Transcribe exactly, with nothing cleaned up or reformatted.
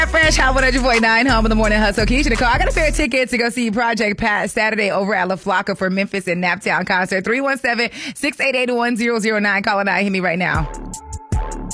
Fresh, Hot one hundred point nine, home of the morning hustle. Keisha Nicole. I got a pair of tickets to go see Project Pat Saturday over at La Flaca for Memphis and Naptown concert. three one seven, six eight eight, one zero zero nine. Call it out. Hit me right now.